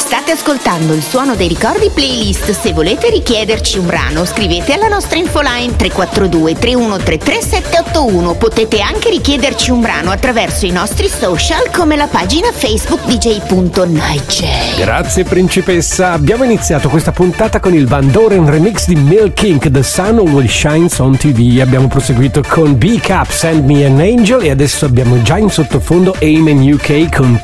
State ascoltando il Suono dei Ricordi playlist. Se volete richiederci un brano, scrivete alla nostra infoline 342 3133 781. Potete anche richiederci un brano attraverso i nostri social come la pagina Facebook dj.nightj. Grazie principessa. Abbiamo iniziato questa puntata con il Van Doren remix di Milk Inc. The Sun Always Shines on TV. Abbiamo proseguito con B-Cup Send Me an Angel e adesso abbiamo già in sottofondo Aim in UK con